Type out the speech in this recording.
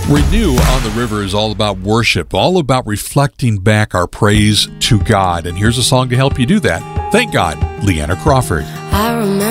Renew on the River is all about worship, all about reflecting back our praise to God. And here's a song to help you do that. Thank God, Leanna Crawford. I remember